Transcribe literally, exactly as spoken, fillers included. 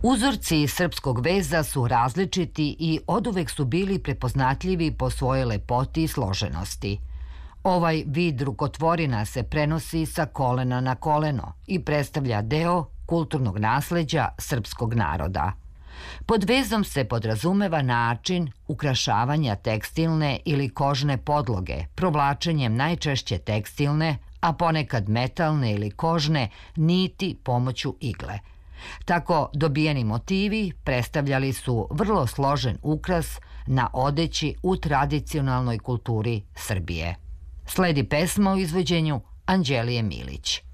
Uzorci srpskog veza su različiti i oduvek su bili prepoznatljivi po svojoj lepoti i složenosti. Ovaj vid rukotvorina se prenosi sa kolena na koleno i predstavlja deo kulturnog nasleđa srpskog naroda. Pod vezom se podrazumeva način ukrašavanja tekstilne ili kožne podloge, provlačenjem najčešće tekstilne, a ponekad metalne ili kožne niti pomoću igle. Tako dobijeni motivi predstavljali su vrlo složen ukras na odeći u tradicionalnoj kulturi Srbije. Sledi pesma u izvođenju Anđelije Milić.